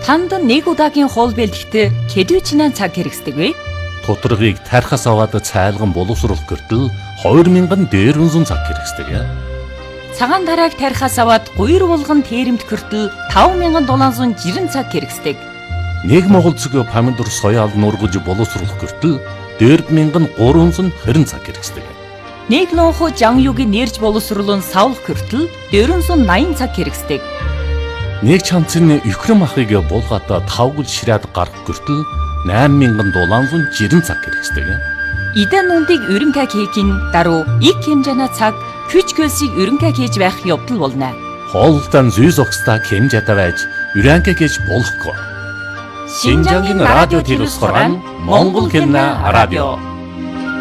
Танд нэг удаагийн хоол бэлтгэхдээ хэдвэчнээ цаг хэрэгсдэг вэ? Тутаргыг тархас аваад цайлган боловсруулах гэртэл 2000 дээрвэн цаг хэрэгсдэг. Цагаан тарааг тархас аваад гуйр булган тээрэмт гэртэл 5760 цаг хэрэгсдэг. Нэг Монгол цэг помидор соёал нургаж боловсруулах гэртэл 4320 цаг хэрэгсдэг. Нэг лонхо жанюгийн нэрж боловсруулан савлах гэртэл 480 цаг хэрэгсдэг. Нэг чанцын Украин махыг булгаад 5 гол ширээд гарах гэртэл 8760 цаг хэрэгсдэг. Идэн нүндийг өрөнгө хийхин даруй их хэмжээний цаг хүч хөлсийг өрөнгө хийж байх явдал болно. Хоолтон зүй зогсдаа хэмжээтэй байж өрөнгө хийж болохгүй. Шинжангийн радио телевизээр Монгол хэлний радио